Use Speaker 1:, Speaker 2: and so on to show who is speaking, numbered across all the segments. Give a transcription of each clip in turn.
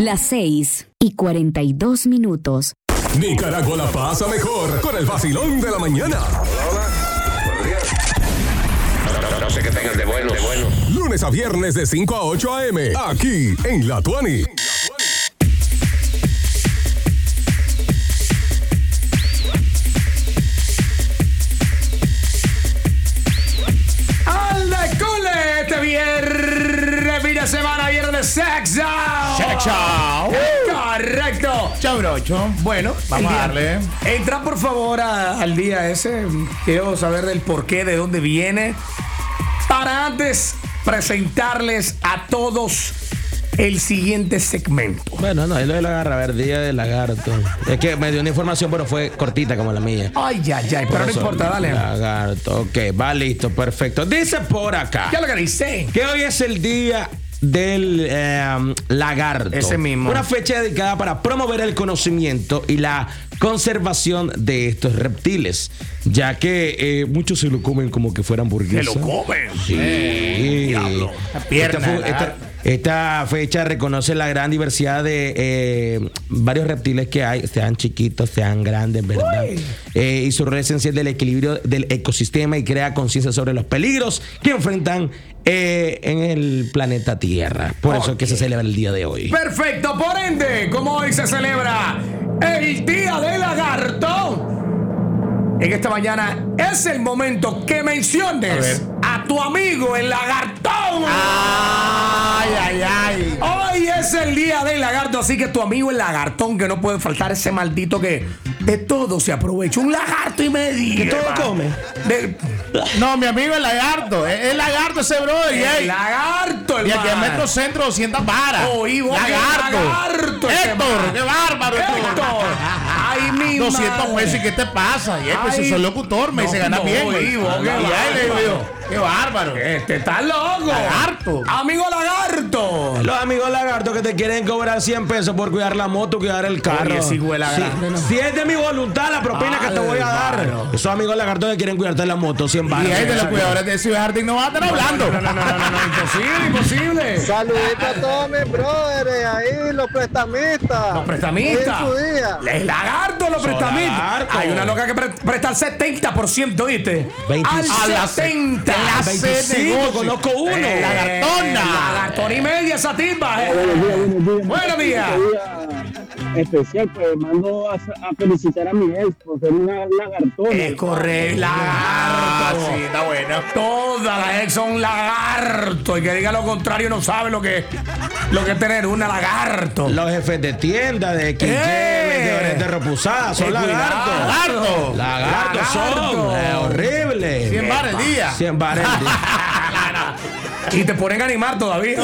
Speaker 1: Las 6:42.
Speaker 2: Nicaragua la pasa mejor con el vacilón de la mañana.
Speaker 3: Hola. Buenos días. No sé qué tengan de bueno.
Speaker 2: Lunes a viernes de 5 a 8 a.m. Aquí en La Tuani.
Speaker 4: Semana viernes sexo. Correcto.
Speaker 5: Chau, brocho.
Speaker 4: Bueno,
Speaker 5: vamos a darle.
Speaker 4: Entra por favor al día ese. Quiero saber del porqué, de dónde viene. Para antes presentarles a todos el siguiente segmento.
Speaker 6: Bueno, no, ahí lo agarra, a ver, día del lagarto. Es que me dio una información, pero fue cortita como la mía.
Speaker 4: Ay, pero no importa, dale.
Speaker 6: Lagarto, ok, va listo, perfecto. Dice por acá.
Speaker 4: ¿Qué es lo que dice?
Speaker 6: Que hoy es el día del lagarto.
Speaker 4: Ese mismo.
Speaker 6: Una fecha dedicada para promover el conocimiento y la conservación de estos reptiles, ya que muchos se lo comen como que fueran hamburguesas.
Speaker 4: ¿Se lo comen?
Speaker 6: Sí.
Speaker 4: Diablo. La pierna.
Speaker 6: Esta fecha reconoce la gran diversidad de varios reptiles que hay, sean chiquitos, sean grandes, ¿verdad? Y su rol esencial del equilibrio del ecosistema y crea conciencia sobre los peligros que enfrentan en el planeta Tierra. Por eso es que se celebra el día de hoy.
Speaker 4: Perfecto, por ende, como hoy se celebra el Día del Lagarto, en esta mañana es el momento que menciones a tu amigo el lagartón.
Speaker 5: Ay.
Speaker 4: Hoy es el Día del Lagarto, así que tu amigo el lagartón, que no puede faltar ese maldito que de todo se aprovecha. Un lagarto y medio.
Speaker 6: Que todo come.
Speaker 5: No, mi amigo el lagarto. El lagarto ese brother.
Speaker 4: El lagarto, el
Speaker 5: Y aquí en Metro Centro 200 varas.
Speaker 4: Lagarto.
Speaker 5: Héctor, qué bárbaro.
Speaker 4: Héctor. Ay, mi
Speaker 5: 200 pesos. ¿Y qué te pasa? Y pues si soy locutor, me dice gana bien. Qué bárbaro.
Speaker 4: Está loco.
Speaker 5: Lagarto.
Speaker 4: Amigo lagarto.
Speaker 6: Los amigos lagartos que te quieren cobrar 100 pesos por cuidar la moto, cuidar el carro.
Speaker 4: Oye, sí, güey, lagarto.
Speaker 6: Si es de mi voluntad la propina que te voy a dar. Esos amigos lagartos que quieren cuidarte la moto, 100 baros.
Speaker 5: Y ahí de los cuidadores de Ciudad Jardín no van a estar hablando.
Speaker 4: No, imposible.
Speaker 7: Saluditos a todos mis brothers, ahí los prestamistas.
Speaker 4: Los prestamistas.
Speaker 7: Hoy es su día.
Speaker 4: El lagarto, los prestamistas.
Speaker 6: Lagarto.
Speaker 4: Hay una loca que presta al 70%, ¿viste?
Speaker 6: 25.
Speaker 4: Al 70.
Speaker 6: Clase de negocio. Conozco uno.
Speaker 4: Lagartona. Lagartona y media esa tipa. Buenos días.
Speaker 7: Especial, pues mando a felicitar a mi ex por ser una lagartona.
Speaker 4: Es correcto, lagarto.
Speaker 5: Sí, está bueno.
Speaker 4: Todas las ex son lagarto. Y que diga lo contrario no sabe lo que es tener una lagarto.
Speaker 6: Los jefes de tienda, de vendedores de repusadas, son lagartos. Lagartos son horribles.
Speaker 5: 100 bares el día.
Speaker 6: 100 bares el día.
Speaker 4: Y te ponen a animar todavía.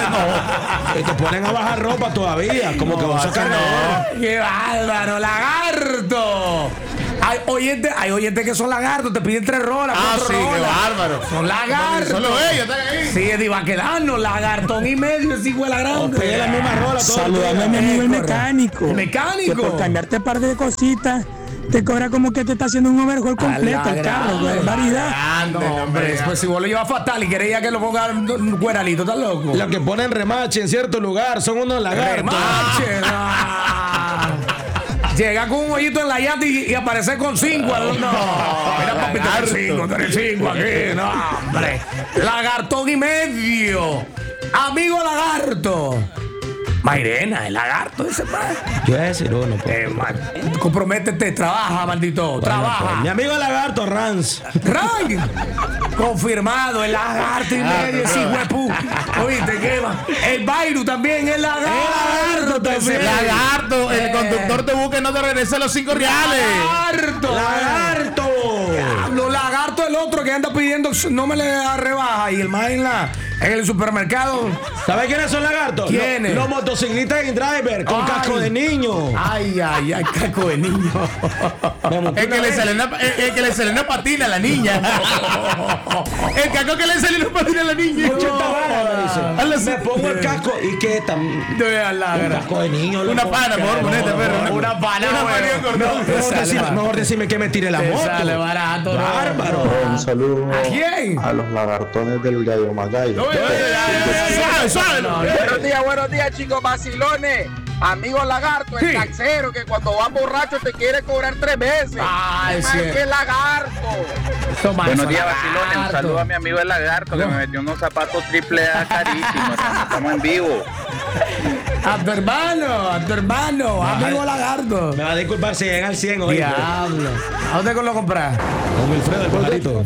Speaker 6: Y te ponen a bajar ropa todavía. Como que vas a sacar.
Speaker 4: ¡Qué bárbaro! ¡Lagarto! Hay oyentes que son lagartos, te piden 3 rolas.
Speaker 5: Sí, qué bárbaro.
Speaker 4: Son lagartos.
Speaker 5: Solo ellos están ahí.
Speaker 4: Sí, es de Baquedano, lagartón y medio, es igual a grande.
Speaker 6: Pide la misma rola.
Speaker 8: Saludando a mi amigo el mecánico.
Speaker 4: El mecánico.
Speaker 8: Que por cambiarte un par de cositas te cobra como que te está haciendo un overhaul completo el carro, güey. Variedad.
Speaker 4: No, hombre. Después si vos lo llevas fatal y querías que lo ponga un cueralito, ¿estás loco?
Speaker 6: Los que ponen remache en cierto lugar son unos lagartos.
Speaker 4: ¡Remache! Llega con un hoyito en la llanta y aparece con 5. No, mira, papi, tenés 5 aquí. No, hombre. Lagartón y medio. Amigo lagarto. Mairena, el lagarto, ese man.
Speaker 6: Yo voy a decir uno.
Speaker 4: Comprométete, trabaja, maldito. Trabaja.
Speaker 6: Mi amigo el lagarto, Rans.
Speaker 4: ¡Ray! Confirmado, el lagarto y medio, ese huepu. ¿Oíste qué va? El Bairu también, el lagarto también.
Speaker 5: Lagarto, el conductor de buque no te regresa los 5 reales.
Speaker 4: ¡Lagarto! Los lagartos, el otro que anda pidiendo, no me le da rebaja. Y el más en el supermercado.
Speaker 6: ¿Sabes quiénes son lagartos?
Speaker 4: ¿Quiénes?
Speaker 6: Los motociclistas y driver con casco de niño.
Speaker 4: Ay, casco de niño.
Speaker 5: El que le sale una patina a la niña. El casco que le sale una patina a la niña.
Speaker 6: 80 balas, me pongo el casco y qué tan. Un casco de niño.
Speaker 5: Una pana, por ponete, perro.
Speaker 4: Una pana,
Speaker 6: mejor decirme que me tire la moto.
Speaker 4: Sale barato.
Speaker 6: Bárbaro.
Speaker 7: Un saludo
Speaker 4: ¿A quién?
Speaker 7: a los lagartones del Gallo Magayo.
Speaker 1: Buenos días, chicos, vacilones. Amigo lagarto, el taxero que cuando va borracho te quiere cobrar 3 veces.
Speaker 4: Ay, sí.
Speaker 1: ¡Qué lagarto!
Speaker 9: Buenos días, vacilones. Un saludo a mi amigo el lagarto que me metió unos zapatos AAA carísimos. Estamos en vivo.
Speaker 4: A tu hermano, amigo lagarto.
Speaker 6: Me va a disculpar si llegan al 100 hoy.
Speaker 4: Diablo. ¿A dónde lo compras?
Speaker 6: Con Wilfredo, el pajarito.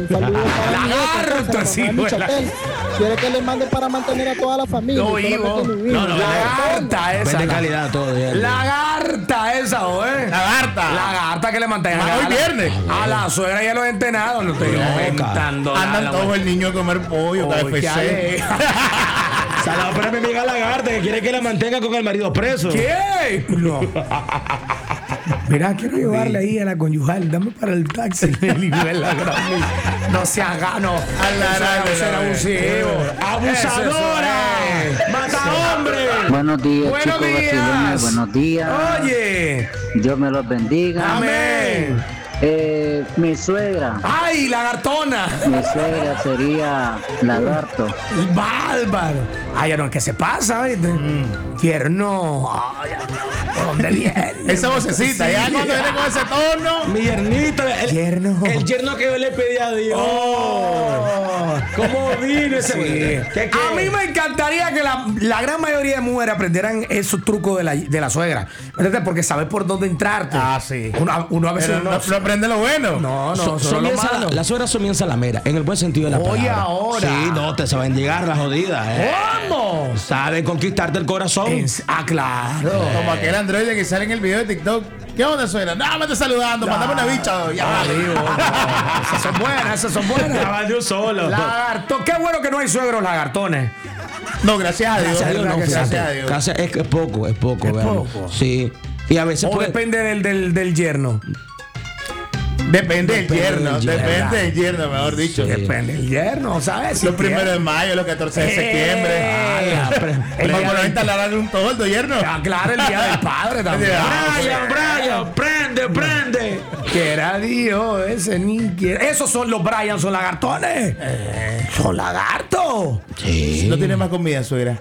Speaker 4: Lagarto, sí,
Speaker 10: Quiere que le mande para mantener a toda la familia.
Speaker 4: No, lagarta esa.
Speaker 6: Vende calidad todo.
Speaker 4: Lagarta esa, ¿eh? Lagarta que le mantengan.
Speaker 5: Hoy viernes.
Speaker 4: A la suegra ya los entrenados. No estoy inventando.
Speaker 5: Andan todos el niño a comer pollo, KFC.
Speaker 6: Saludos para mi amiga lagarta que quiere que la mantenga con el marido preso.
Speaker 4: ¿Qué? No. Mira, quiero llevarle ahí a la conyugal. Dame para el taxi. No se haga, no. Ser abusivo.
Speaker 6: ¡Abusadora! ¡Mata hombre!
Speaker 11: Buenos días, chicos vacilones. Buenos días.
Speaker 4: Oye.
Speaker 11: Dios me los bendiga.
Speaker 4: Amén.
Speaker 11: Mi suegra.
Speaker 4: ¡Ay, lagartona!
Speaker 11: Mi suegra sería lagarto.
Speaker 4: ¡Bárbaro! Ay, no, ¿qué se pasa? Tierno. Ay, ¿por dónde viene?
Speaker 5: Esa vocecita,
Speaker 4: Sí.
Speaker 5: ya cuando viene con ese tono.
Speaker 6: Mi yernito. El yerno que yo le pedí a Dios. ¿Cómo vino ese?
Speaker 4: Sí. A mí me encantaría que la gran mayoría de mujeres aprendieran esos trucos de la suegra. ¿Entendés? Porque sabes por dónde entrarte.
Speaker 5: Sí.
Speaker 4: Uno a veces
Speaker 5: Pero no aprende lo bueno.
Speaker 4: No, solo lo malo.
Speaker 6: Las suegras son bien salameras, en el buen sentido de la palabra.
Speaker 4: Oye, ahora.
Speaker 6: Sí, no, te saben llegar las jodidas.
Speaker 4: ¿Cómo?
Speaker 6: Saben conquistarte el corazón.
Speaker 4: Claro.
Speaker 5: Como aquel androide que sale en el video de TikTok. ¿Qué onda, suegra? No, me estoy saludando. Mándame una bicha. Ya vale.
Speaker 4: Esas son buenas.
Speaker 6: Ya va de un solo.
Speaker 4: Lagarto. Qué bueno que no hay suegros lagartones.
Speaker 5: No, gracias a Dios.
Speaker 6: Gracias a Dios, no,
Speaker 5: Gracias
Speaker 6: fíjate.
Speaker 5: a Dios.
Speaker 6: Es poco, ¿verdad?
Speaker 4: poco.
Speaker 6: Sí. Y a veces
Speaker 4: O depende del yerno.
Speaker 5: Depende del yerno, mejor dicho.
Speaker 4: Depende del yerno, ¿sabes?
Speaker 5: Los 1 de mayo, los 14 de septiembre. Vamos a instalarle un toldo, yerno.
Speaker 4: Claro, el día del padre también.
Speaker 6: Brian, prende.
Speaker 4: Que era Dios, ese ni quiere. Esos son los Brian, son lagartones. Son lagartos.
Speaker 6: Sí.
Speaker 5: No tiene más comida, suegra.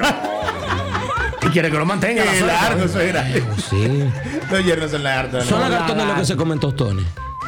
Speaker 4: Y quiere que lo mantenga.
Speaker 5: Qué largo, suegra.
Speaker 6: Sí.
Speaker 5: Los yernos son lagartones.
Speaker 6: Son lagartones los que se comen tostones.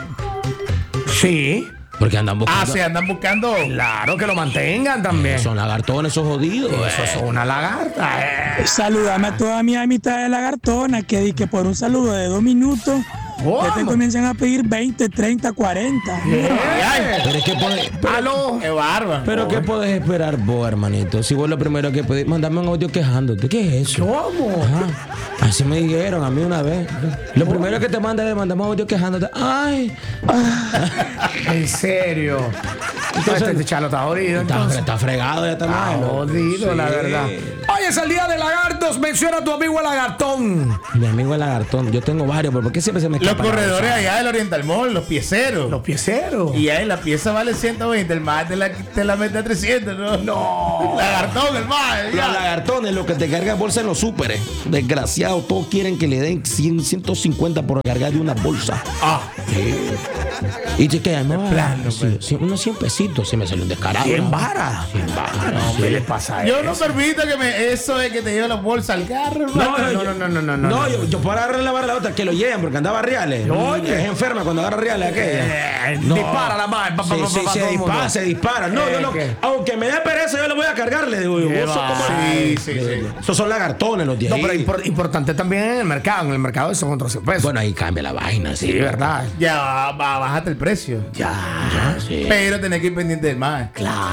Speaker 4: Sí.
Speaker 6: Porque andan buscando.
Speaker 5: Se andan buscando.
Speaker 4: Claro, que lo mantengan también.
Speaker 6: Son lagartones, esos jodidos.
Speaker 4: Esos son una lagarta.
Speaker 8: Saludame a toda mi amistad de lagartona que di que por un saludo de 2 minutos que te comienzan a pedir 20, 30, 40.
Speaker 6: Pero es que
Speaker 5: Qué bárbaro.
Speaker 6: Pero ¿qué puedes esperar vos, hermanito? Si vos lo primero que pedís, mandame un audio quejándote. ¿Qué es eso?
Speaker 4: ¿Cómo?
Speaker 6: Ajá. Así me dijeron a mí una vez. Lo primero que te manda es mandame un audio quejándote. Ay.
Speaker 4: En serio. Entonces, este chalo está jodido.
Speaker 6: Está fregado, ya está mal.
Speaker 4: Jodido,
Speaker 6: Sí.
Speaker 4: la verdad. Hoy es el día de lagartos. Menciona a tu amigo el lagartón.
Speaker 6: Mi amigo el lagartón. Yo tengo varios, pero ¿por qué siempre se me
Speaker 5: Los
Speaker 6: escapa?
Speaker 5: corredores allá del Oriental Mall, los pieceros.
Speaker 4: Los pieceros.
Speaker 5: Y ahí la pieza vale 120, el más te la mete a 300, ¿no?
Speaker 4: No.
Speaker 5: Lagartón, el más.
Speaker 6: Los lagartones, los que te cargan bolsa en los súperes. Desgraciados, todos quieren que le den 100, 150 por cargar de una bolsa. Sí. Y chequea, no, unos 100 pesitos, se me salió un descarado.
Speaker 4: 100 varas.
Speaker 6: 100 varas.
Speaker 4: No, ¿qué le pasa a
Speaker 5: Yo
Speaker 4: eso?
Speaker 5: no permito que eso de que te lleve la bolsa al carro, hermano.
Speaker 4: No.
Speaker 6: Yo puedo agarrar la vara a la otra, que lo lleven porque andaba reales.
Speaker 4: Oye.
Speaker 6: Es enferma cuando agarra reales aquella.
Speaker 4: Dispara la mano.
Speaker 6: Sí, se dispara. No,
Speaker 4: ¿Qué?
Speaker 6: aunque me dé pereza, yo lo voy a cargar, le digo yo.
Speaker 4: Qué
Speaker 6: Vos sos como-
Speaker 5: Sí.
Speaker 6: Esos son lagartones los de
Speaker 4: No,
Speaker 6: ahí.
Speaker 4: pero importante también en el mercado. En el mercado son otros 100 pesos.
Speaker 6: Bueno, ahí cambia la vaina, sí.
Speaker 4: Sí, ¿verdad?
Speaker 5: Ya bájate el precio.
Speaker 6: Ya, sí.
Speaker 5: Pero tenés que ir pendiente del más.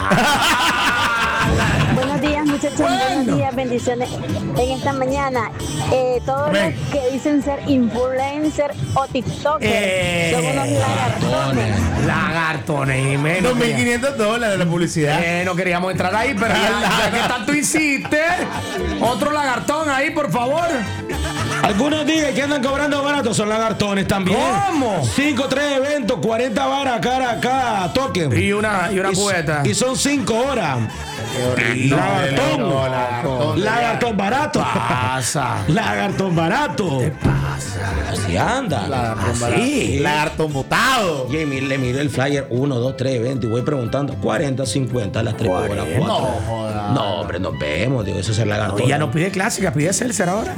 Speaker 12: Buenos días, muchachos. Buenos días, bendiciones en esta mañana. Todos
Speaker 5: Amén.
Speaker 12: los que dicen ser influencer o TikToker son unos lagartones.
Speaker 4: Lagartones y menos.
Speaker 5: $2,500 la publicidad.
Speaker 4: No queríamos entrar ahí, pero ya que tanto insiste. Otro lagartón ahí, por favor.
Speaker 6: Algunos días que andan cobrando barato son lagartones también.
Speaker 4: ¿Cómo?
Speaker 6: 5, 3 eventos, 40 varas cara a cada toque.
Speaker 4: Y una cubeta.
Speaker 6: Y son 5 horas. Lagartón barato.
Speaker 4: Pasa.
Speaker 6: Lagartón barato.
Speaker 4: ¿Qué pasa?
Speaker 6: Así anda.
Speaker 5: Lagartón botado.
Speaker 6: Y le miro el flyer 1, 2, 3, 20 y voy preguntando 40, 50, las 3 por las 4. No, hombre, nos vemos. Digo, eso es el lagartón.
Speaker 4: Ya no pide clásica, pide Seltzer ahora.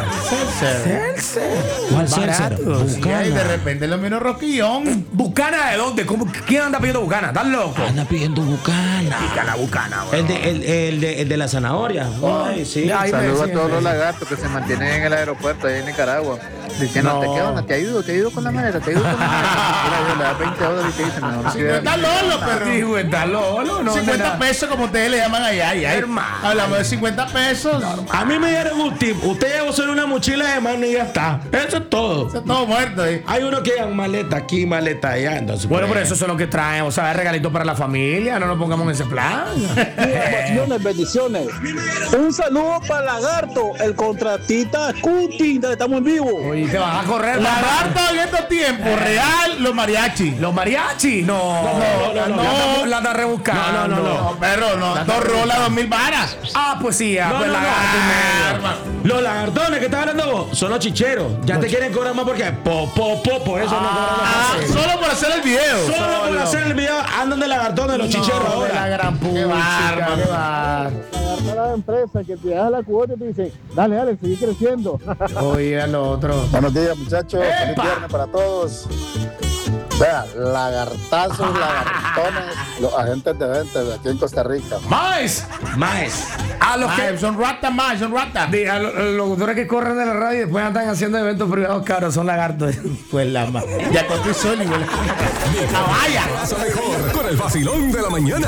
Speaker 4: Seltzer.
Speaker 6: ¿Cuál Seltzer?
Speaker 5: Y de repente lo miro rosquillón.
Speaker 4: ¿Bucana de dónde? ¿Quién anda pidiendo bucana? ¿Estás loco?
Speaker 6: Anda pidiendo bucana.
Speaker 4: Bucana,
Speaker 6: El de la zanahoria. Ay, sí.
Speaker 9: Saludos a todos los lagartos que se mantienen en el aeropuerto ahí en Nicaragua. Diciendo, ¿qué onda? ¿Te ayudo con la maleta? ¿Te ayudo con la maleta? Mira, le das 20 dólares y te dicen, mejor
Speaker 5: 50 lolos, perro.
Speaker 4: 50 lolos, no.
Speaker 5: 50 pesos, como ustedes le llaman allá.
Speaker 4: Hermano.
Speaker 5: Hablamos de 50 pesos.
Speaker 6: A mí me dieron un tip. Usted lleva solo una mochila de mano y ya está. Eso es todo.
Speaker 5: Eso es todo muerto.
Speaker 6: Hay uno que llevan maleta aquí, maleta allá. Entonces,
Speaker 4: bueno, por eso es lo que traemos. ¿Sabes? Regalito para la familia. No nos pongamos en ese plan.
Speaker 7: Bendiciones. Un saludo para Lagarto, el contratista Cuti. Estamos en vivo.
Speaker 4: Oye, te vas a correr.
Speaker 5: Lagarto en estos tiempos. Real, los mariachi.
Speaker 4: ¿Los mariachi? No. La anda rebuscando.
Speaker 5: No, perro, no. 2 rolas, 2,000 varas.
Speaker 4: Ah, pues sí, pues lagarto y medio.
Speaker 6: Los lagartones que estás hablando vos son los chicheros. Ya te quieren cobrar más porque por eso no cobran más.
Speaker 5: Solo por hacer el video.
Speaker 6: Solo por hacer el video andan de lagartones los chicheros ahora.
Speaker 4: La gran puta. Qué
Speaker 7: A la empresa que te da la cuota y te dicen, dale, sigue creciendo.
Speaker 4: Oye, al otro.
Speaker 10: Buenos días, muchachos. Feliz viernes para todos. Vea, lagartazos, lagartones, los agentes de venta de aquí en Costa Rica.
Speaker 4: ¡Más! A los que
Speaker 5: son ratas más, son ratas.
Speaker 4: A los locutores que corren de la radio y después andan haciendo eventos privados, cabros, son lagartos. Pues la más.
Speaker 5: Ya con tu sol y huele.
Speaker 2: ¡Vaya! Pasa mejor con el vacilón de la mañana.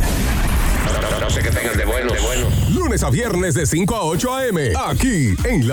Speaker 3: No sé qué tengan de bueno.
Speaker 2: Lunes a viernes de 5 a 8 a.m. Aquí en la